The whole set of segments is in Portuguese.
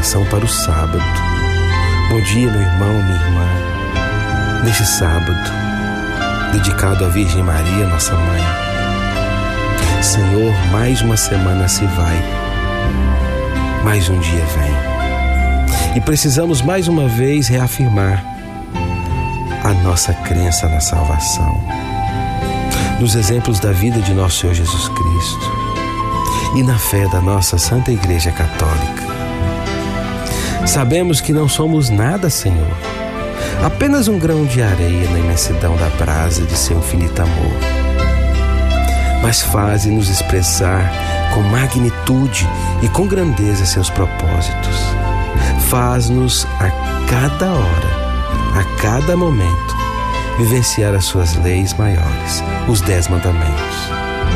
preparação para o sábado. Bom dia, meu irmão, minha irmã. Neste sábado, dedicado à Virgem Maria, nossa mãe. Senhor, mais uma semana se vai, mais um dia vem. E precisamos mais uma vez reafirmar a nossa crença na salvação, nos exemplos da vida de nosso Senhor Jesus Cristo e na fé da nossa Santa Igreja Católica. Sabemos que não somos nada, Senhor, apenas um grão de areia na imensidão da brasa de seu infinito amor. Mas faze-nos expressar com magnitude e com grandeza seus propósitos. Faz-nos a cada hora, a cada momento, vivenciar as suas leis maiores, os 10 mandamentos.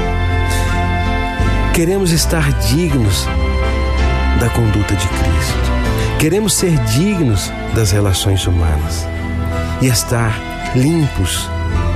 Queremos estar dignos da conduta de Cristo. Queremos ser dignos das relações humanas e estar limpos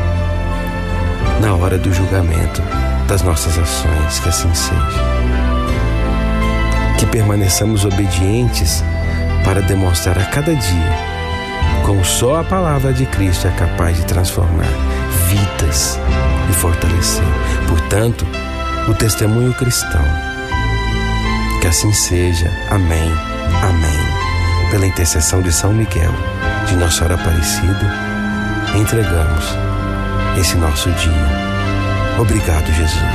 na hora do julgamento das nossas ações, que assim seja. Que permaneçamos obedientes para demonstrar a cada dia como só a palavra de Cristo é capaz de transformar vidas e fortalecer, portanto, o testemunho cristão. Que assim seja. Amém. Amém. Pela intercessão de São Miguel, de Nossa Senhora Aparecida, entregamos esse nosso dia. Obrigado, Jesus.